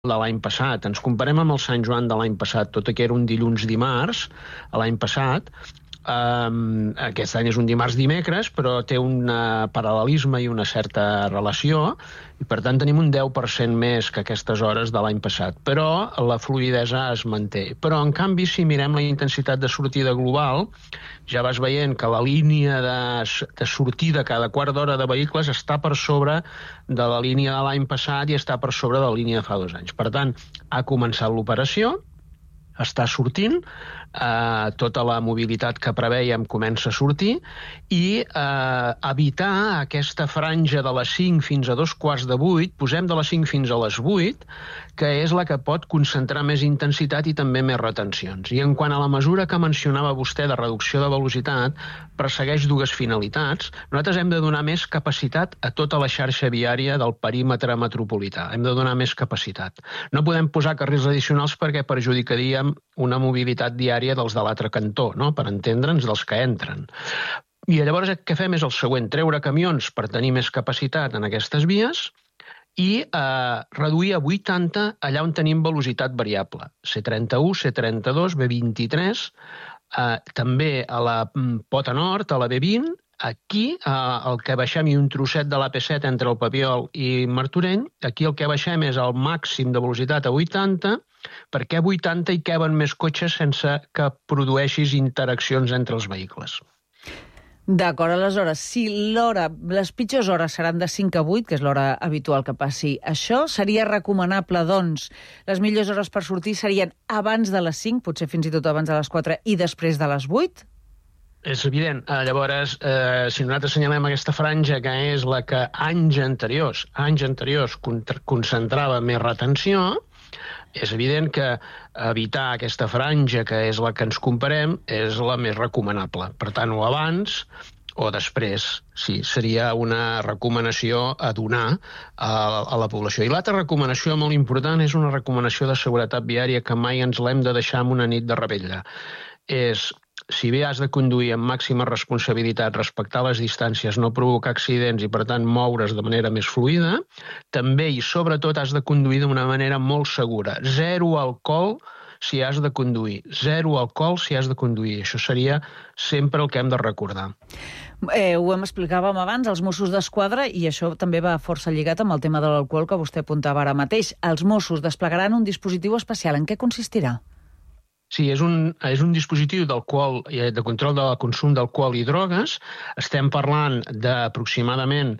de l'any passat. Ens comparem amb el Sant Joan de l'any passat, tot i que era un dilluns-dimarts, l'any passat. Aquest any és un dimarts-dimecres, però té un paral·lelisme i una certa relació, i per tant tenim un 10% més que aquestes hores de l'any passat. Però la fluïdesa es manté. Però, en canvi, si mirem la intensitat de sortida global, ja vas veient que la línia de sortida cada quart d'hora de vehicles està per sobre de la línia de l'any passat i està per sobre de la línia de fa 2 anys. Per tant, ha començat l'operació, està sortint, tota la mobilitat que prevèiem comença a sortir, i evitar aquesta franja de les 5 fins a 7:15, posem de les 5 fins a les 8, que és la que pot concentrar més intensitat i també més retencions. I en quant a la mesura que mencionava vostè de reducció de velocitat, persegueix dues finalitats. Nosaltres hem de donar més capacitat a tota la xarxa viària del perímetre metropolità. Hem de donar més capacitat. No podem posar carrils addicionals perquè perjudicaríem una mobilitat diària dels de l'altre cantó, no? Per entendre'ns, dels que entren. I llavors el que fem és el següent, treure camions per tenir més capacitat en aquestes vies i reduir a 80 allà on tenim velocitat variable. C31, C32, B23, també a la pota nord, a la B20, aquí el que baixem i un trosset de l'AP7 entre el Papiol i Martorell, aquí el que baixem és el màxim de velocitat a 80, perquè a 80 hi caben més cotxes sense que produeixis interaccions entre els vehicles. D'acord, aleshores, si les pitjors hores seran de 5 a 8, que és l'hora habitual que passi això, seria recomanable, doncs, les millors hores per sortir serien abans de les 5, potser fins i tot abans de les 4 i després de les 8? És evident. Llavors, si nosaltres assenyalem aquesta franja, que és la que anys anteriors concentrava més retenció, és evident que evitar aquesta franja, que és la que ens comparem, és la més recomanable. Per tant, o abans o després, sí, seria una recomanació a donar a la població. I l'altra recomanació molt important és una recomanació de seguretat viària que mai ens l'hem de deixar en una nit de revetlla. És, si bé has de conduir amb màxima responsabilitat, respectar les distàncies, no provocar accidents i, per tant, moure's de manera més fluida, també i sobretot has de conduir d'una manera molt segura. Zero alcohol si has de conduir. Zero alcohol si has de conduir. Això seria sempre el que hem de recordar. Ho explicàvem abans, els Mossos d'Esquadra, i això també va força lligat amb el tema de l'alcohol que vostè apuntava ara mateix. Els Mossos desplegaran un dispositiu especial. En què consistirà? Sí, és un dispositiu de control del consum d'alcohol i drogues. Estem parlant d'aproximadament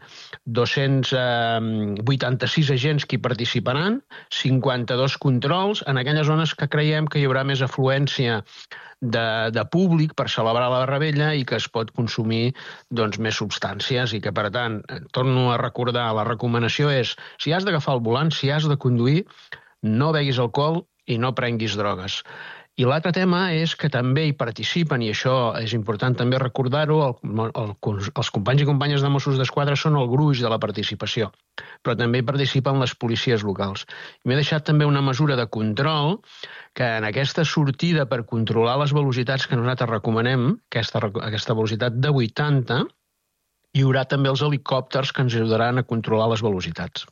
286 agents que hi participaran, 52 controls en aquelles zones que creiem que hi haurà més afluència de públic per celebrar la revetlla i que es pot consumir més substàncies i que, per tant, torno a recordar, la recomanació és, si has d'agafar el volant, si has de conduir, no beguis alcohol i no prenguis drogues. I l'altre tema és que també hi participen, i això és important també recordar-ho, els companys i companyes de Mossos d'Esquadra són el gruix de la participació, però també hi participen les policies locals. M'he deixat també una mesura de control que en aquesta sortida per controlar les velocitats que nosaltres recomanem, aquesta velocitat de 80, hi haurà també els helicòpters que ens ajudaran a controlar les velocitats.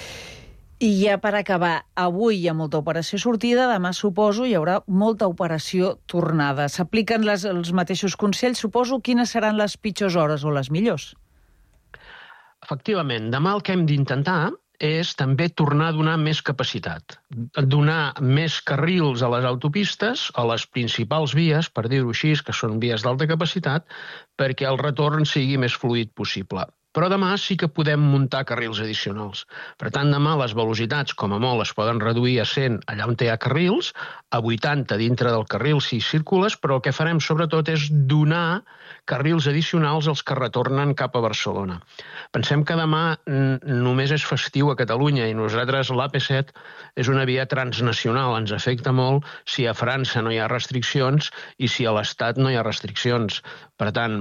I ja per acabar, avui hi ha molta operació sortida, demà suposo hi haurà molta operació tornada. S'apliquen els mateixos consells, suposo. Quines seran les pitjors hores o les millors? Efectivament, demà el que hem d'intentar és també tornar a donar més capacitat, donar més carrils a les autopistes, a les principals vies, per dir-ho així, que són vies d'alta capacitat, perquè el retorn sigui més fluid possible. Però demà sí que podem muntar carrils addicionals. Per tant, demà les velocitats, com a molt, es poden reduir a 100 allà on hi ha carrils, a 80 dintre del carril si circules, però el que farem sobretot és donar carrils addicionals als que retornen cap a Barcelona. Pensem que demà només és festiu a Catalunya i nosaltres l'AP7 és una via transnacional. Ens afecta molt si a França no hi ha restriccions i si a l'Estat no hi ha restriccions. Per tant,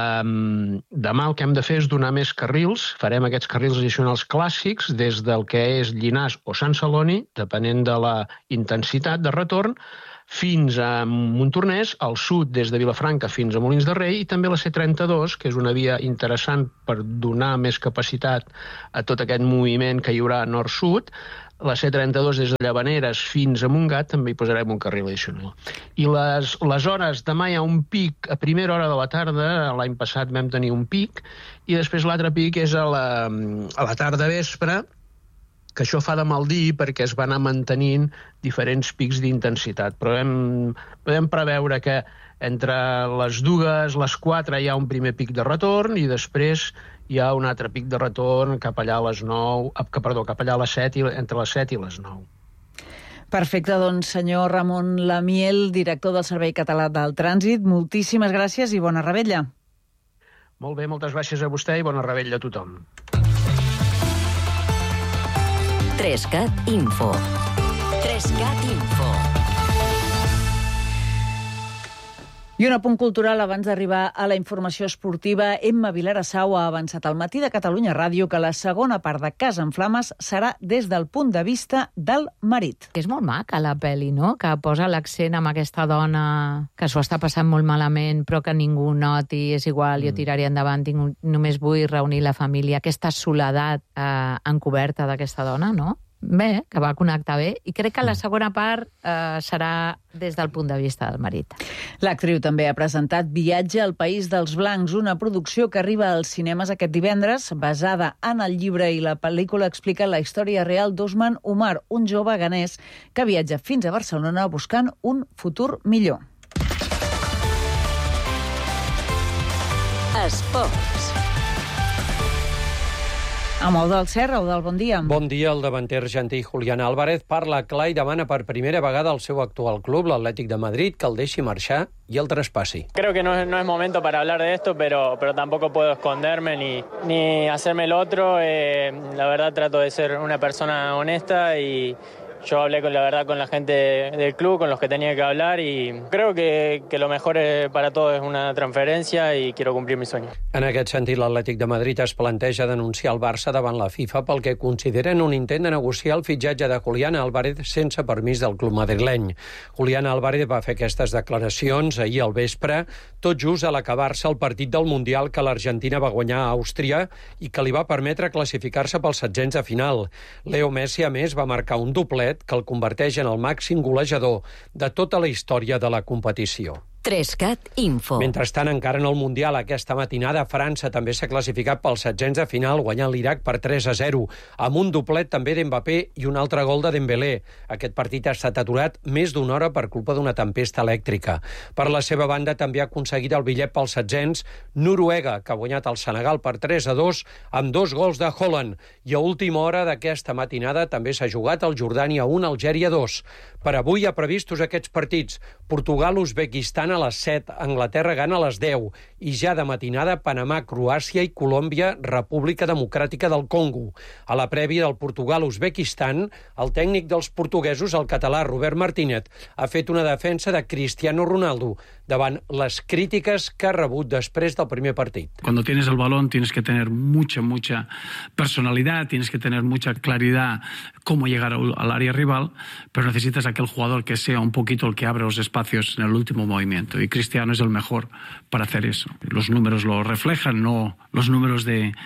demà el que hem de fer és donar més carrils. Farem aquests carrils addicionals clàssics des del que és Llinars o Sant Celoni, depenent de la intensitat de retorn, fins a Montornès, al sud des de Vilafranca fins a Molins de Rei, i també la C32, que és una via interessant per donar més capacitat a tot aquest moviment que hi haurà nord-sud, la C32 des de Llavaneres fins a Montgat també hi posarem un carril addicional. I les hores, demà hi ha un pic a primera hora de la tarda, l'any passat vam tenir un pic, i després l'altre pic és a la tarda vespre, que això fa de mal dir perquè es van anar mantenint diferents pics d'intensitat. Però podem preveure que entre les 2, les 4 hi ha un primer pic de retorn i després hi ha un altre pic de retorn cap allà a les 9, cap allà a les 7, entre les 7 i les 9. Perfecte, doncs, senyor Ramon Lamiel, director del Servei Català del Trànsit, moltíssimes gràcies i bona revetlla. Molt bé, moltes gràcies a vostè i bona revetlla a tothom. 3CAT Info. 3CAT Info. I un apunt cultural abans d'arribar a la informació esportiva. Emma Vilarassau ha avançat al Matí de Catalunya Ràdio que la segona part de Casa en Flames serà des del punt de vista del marit. És molt maca la pel·li, no? Que posa l'accent amb aquesta dona que s'ho està passant molt malament, però que ningú noti, és igual, jo tiraré endavant, només vull reunir la família. Aquesta soledat encoberta d'aquesta dona, no? Bé, que va connectar bé, i crec que la segona part serà des del punt de vista del marit. L'actriu també ha presentat Viatge al País dels Blancs, una producció que arriba als cinemes aquest divendres, basada en el llibre, i la pel·lícula explica la història real d'Osman Umar, un jove ghanès que viatja fins a Barcelona buscant un futur millor. Esports. Amb Eudald Serra. Eudald, bon dia. Bon dia. El davanter argentí Julián Álvarez parla clar i demana per primera vegada al seu actual club, l'Atlètic de Madrid, que el deixi marxar y el traspasi. Creo que no es momento para hablar de esto, pero tampoco puedo esconderme ni hacerme el otro. La verdad trato de ser una persona honesta y yo hablé con la gente del club, con los que tenía que hablar, y creo que lo mejor para todos es una transferencia y quiero cumplir mi sueño. En aquest sentit, l'Atlètic de Madrid es planteja denunciar el Barça davant la FIFA pel que consideren un intent de negociar el fitxatge de Julián Álvarez sense permís del club madrileny. Julián Álvarez va fer aquestes declaracions ahir al vespre, tot just a l'acabar-se el partit del Mundial que l'Argentina va guanyar a Àustria i que li va permetre classificar-se pels setzents de final. Leo Messi, a més, va marcar un doblet que el converteix en el màxim golejador de tota la història de la competició. 3CAT Info. Mentrestant, encara en el Mundial, aquesta matinada, França també s'ha classificat pels setzents de final, guanyant l'Iraq per 3-0, amb un doblet també d'Mbappé i un altre gol de Dembélé. Aquest partit ha estat aturat més d'una hora per culpa d'una tempesta elèctrica. Per la seva banda, també ha aconseguit el bitllet pels setzents Noruega, que ha guanyat el Senegal per 3-2 amb 2 gols de Haaland. I a última hora d'aquesta matinada també s'ha jugat el Jordània 1, Algèria 2. Per avui hi ha previstos aquests partits: Portugal-Uzbekistan a les 7, Anglaterra-Ghana a les 10 i ja de matinada Panamà, Croàcia i Colòmbia, República Democràtica del Congo. A la prèvia del Portugal-Uzbekistan, el tècnic dels portuguesos, el català Robert Martínez, ha fet una defensa de Cristiano Ronaldo davant les crítiques que ha rebut després del primer partit. Cuando tienes el balón tienes que tener mucha personalidad, tienes que tener mucha claridad cómo llegar al área rival, pero necesitas aquel jugador que sea un poquito el que abre los espacios en el último movimiento. Y Cristiano es el mejor para hacer eso. Los números lo reflejan, no los números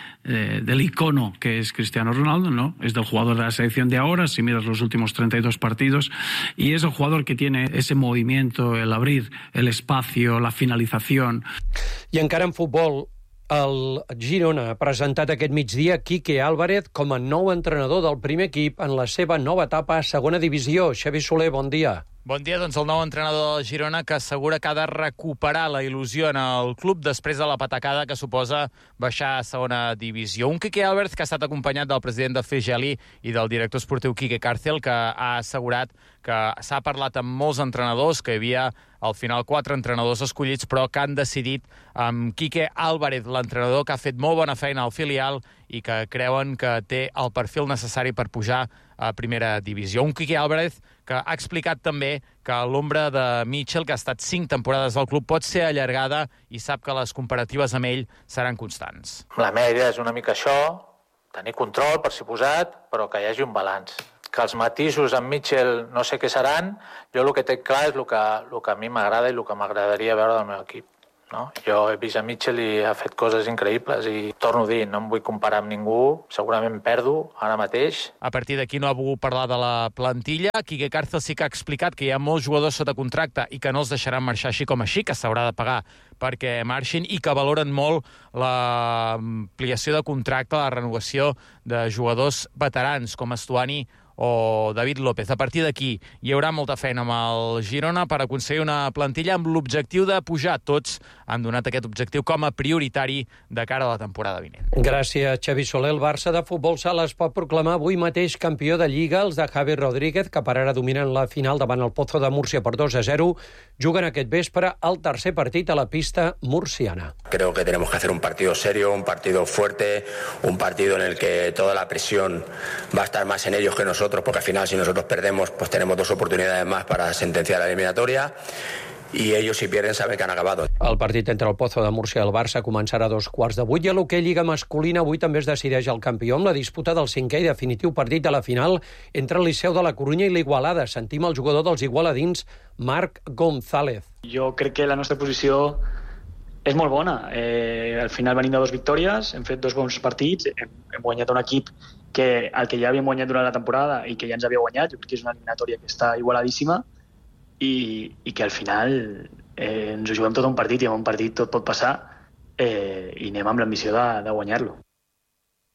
del icono que es Cristiano Ronaldo, no, es del jugador de la selección de ahora, si miras los últimos 32 partidos, y es el jugador que tiene ese movimiento, el abrir el espacio, la finalización. I encara en futbol, el Girona ha presentat aquest migdia Quique Álvarez com a nou entrenador del primer equip en la seva nova etapa a segona divisió. Xavi Soler, bon dia. Bon dia, doncs el nou entrenador del Girona que assegura que ha de recuperar la il·lusió en el club després de la patacada que suposa baixar a segona divisió. Un Quique Álvarez que ha estat acompanyat del president de FGLI i del director esportiu Quique Cárcel, que ha assegurat que s'ha parlat amb molts entrenadors, que hi havia al final 4 entrenadors escollits, però que han decidit amb Quique Álvarez, l'entrenador que ha fet molt bona feina al filial i que creuen que té el perfil necessari per pujar a primera divisió. Un Quique Álvarez que ha explicat també que l'ombra de Mitchell, que ha estat 5 temporades al club, pot ser allargada i sap que les comparatives amb ell seran constants. La meva idea és una mica això, tenir control, per si posat, però que hi hagi un balanç. Que els matisos amb Mitchell no sé què seran, jo el que té clar és el que a mi m'agrada i el que m'agradaria veure del meu equip. no? Jo he vist a Mitchell i ha fet coses increïbles i torno a dir, no em vull comparar amb ningú, segurament perdo ara mateix. A partir d'aquí no ha volgut parlar de la plantilla. Quique Cárcel sí que ha explicat que hi ha molts jugadors sota contracte i que no els deixaran marxar així com així, que s'haurà de pagar perquè marxin i que valoren molt l'ampliació de contracte, la renovació de jugadors veterans com Estuani o David López. A partir d'aquí hi haurà molta feina amb el Girona per aconseguir una plantilla amb l'objectiu de pujar. Tots han donat aquest objectiu com a prioritari de cara a la temporada vinent. Gràcies, Xavi Soler. El Barça de futbol sala es pot proclamar avui mateix campió de Lliga. Els de Javi Rodríguez, que per ara dominen la final davant el Pozo de Múrcia per 2-0, juguen aquest vespre al tercer partit a la pista murciana. Creo que tenemos que hacer un partido serio, un partido fuerte, un partido en el que toda la presión va a estar más en ellos que nosotros, porque al final si nosotros perdemos pues tenemos 2 oportunidades más para sentenciar la eliminatoria y ellos si pierden saben que han acabado. El partit entre el Pozo de Múrcia i el Barça començarà a 2:15 i a l'hoquei Lliga masculina avui també es decideix el campió amb la disputa del 5è i definitiu partit de la final entre el Liceu de la Corunya i l'Igualada. Sentim el jugador dels igualadins, Marc González. Jo crec que la nostra posició és molt bona. Al final venim de 2 victòries, hem fet 2 bons partits, hem guanyat un equip que el que ja havíem guanyat durant la temporada i que ja ens havia guanyat. Jo crec que és una eliminatòria que està igualadíssima i que al final ens ho juguem tot un partit i en un partit tot pot passar i anem amb l'ambició de guanyar-lo.